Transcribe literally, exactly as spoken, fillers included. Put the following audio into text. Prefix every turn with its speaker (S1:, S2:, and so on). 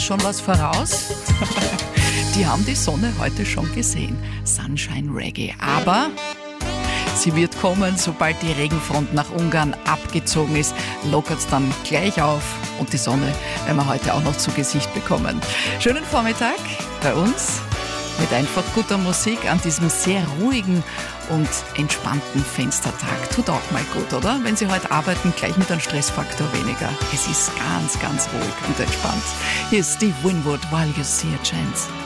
S1: schon was voraus? Die haben die Sonne heute schon gesehen. Sunshine Reggae. Aber sie wird kommen, sobald die Regenfront nach Ungarn abgezogen ist, lockert es dann gleich auf und die Sonne werden wir heute auch noch zu Gesicht bekommen. Schönen Vormittag bei uns mit einfach guter Musik an diesem sehr ruhigen und entspannten Fenstertag. Tut auch mal gut, oder? Wenn Sie heute arbeiten, gleich mit einem Stressfaktor weniger. Es ist ganz, ganz ruhig und entspannt. Hier ist Steve Winwood, While You See a Chance.